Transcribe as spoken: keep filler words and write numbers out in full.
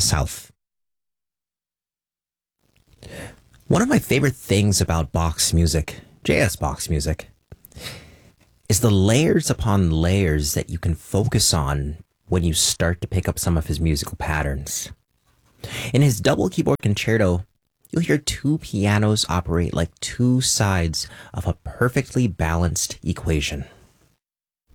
South. One of my favorite things about box music, J S box music, is the layers upon layers that you can focus on when you start to pick up some of his musical patterns. In his double keyboard concerto, you'll hear two pianos operate like two sides of a perfectly balanced equation.